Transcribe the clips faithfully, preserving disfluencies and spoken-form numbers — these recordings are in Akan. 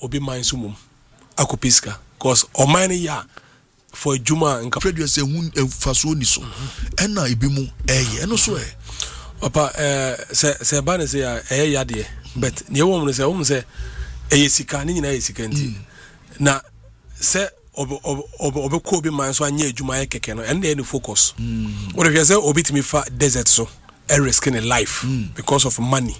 obi man so mum akopiska cause o man ya for juma nka Fred say hun faso ni so ena ibi mu eye eno so e papa eh se se ba ne say eye yade but ne wo mu say wo mu say eye sika ni nyina eye sika nti na se obo obo obo ko bi man so anya adwuma ye keke no ende any focus what if you say obi timi fa desert so a risk in life mm. because of money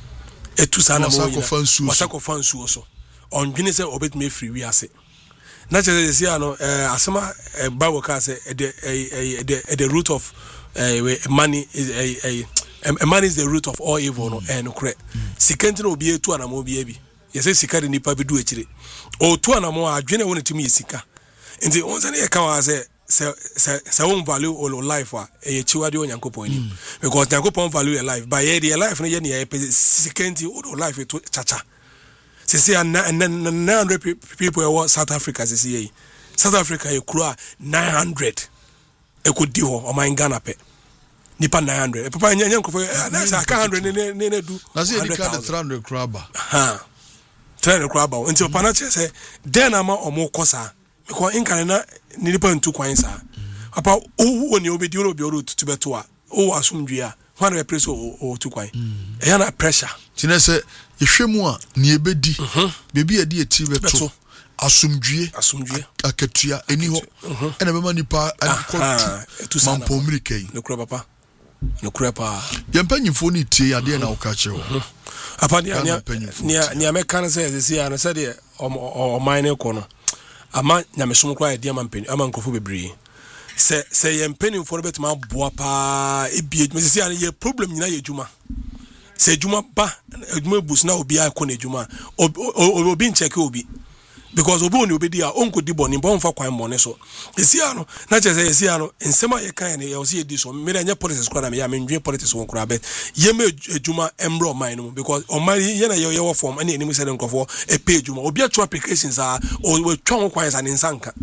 etu sana mo wasako fansu so on dwene say obi timi free wi ase na che say ano eh asema bible ka say the the the root of uh, money is a uh, money is the root of all evil no and correct sikenti no obi etu anamo obi abi yese sika de nipa bi du akire o tu anamo adwene woni timi sika nti onse ne ka wa say se se se won value all life wa e chiwade onyankopon ni because onyankopon value your life by your life no ye ne sikenti all life to chacha se se nine hundred people in South Africa se se South Africa e kura nine hundred e ko di ho o man Ghana pe nipa nine hundred papa nya nya nkofo na say one hundred ne ne ne du na say di ka three hundred kraba ha three hundred kraba nti papa na che say den ama omo kosa because in Canada ni nipa ntu kwan sa papa o woni obedi o obi o tutu beto a o asumdwe a one be press o tu kwan e ya na pressure tina se ehwemu a ni ebedi bebi ade eti beto asumdwe asumdwe akatua eni ho ena be manipa ankotu mampo mrikai no kura papa no kura pa yempanyimfo ni tie ade na woka che ho apa ni ni ni ameka na se se ya na se de o mine ko no ama nyamesom kwa ade ama mpeni ama nkofo bebre se se ye mpeni for betima boa pa ebie mesisi ya ye problem nyina ye djuma se djuma ba djuma bus na obi akọ na djuma obi ncheke obi because obi oni obedi a onko di boni bon fa kwan boni so esia no na che se esia no ensema ye kan ne ye osi edi so me anya politics kwa na me ya me ndwe politics won kura bet ye me adwuma embro man no because o man ye na ye ye form ani eni se de nkofo e pay adwuma obi atwa applications a o we twa kwan sa ne nsanka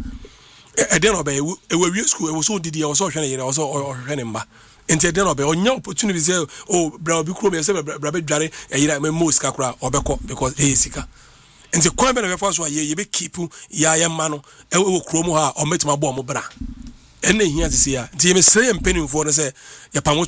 e den obe e we wi school e wo so didi e wo so hwe ne ye wo so hwe ne mba enti den obe onya opportunity say o bra obi kuro me say bra be dware e yira me mo sika kura obekọ because e sika nti kwa be na be so ye ye be keep ya ya ma no e wo kromo ha o metima bo mo bra ene hia sisi ya nti me sey empenimfo no say ya pamo